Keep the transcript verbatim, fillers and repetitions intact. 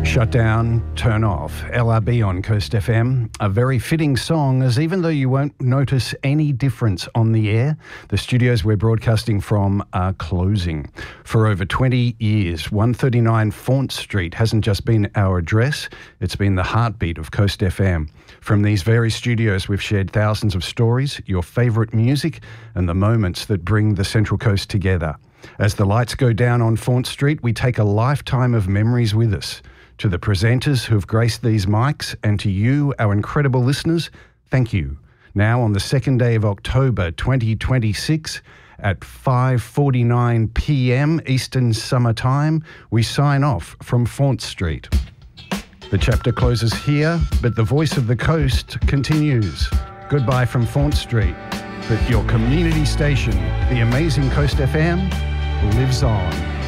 Shut down, turn off. L R B on Coast F M. A very fitting song, as even though you won't notice any difference on the air, the studios we're broadcasting from are closing. For over twenty years, one thirty-nine Faunt Street hasn't just been our address, it's been the heartbeat of Coast F M. From these very studios, we've shared thousands of stories, your favourite music, and the moments that bring the Central Coast together. As the lights go down on Faunt Street, we take a lifetime of memories with us. To the presenters who've graced these mics, and to you, our incredible listeners, thank you. Now, on the second day of October twenty twenty-six, at five forty-nine p m Eastern Summer Time, we sign off from Faunt Street. The chapter closes here, but the voice of the coast continues. Goodbye from Faunt Street, but your community station, the amazing Coast F M, lives on.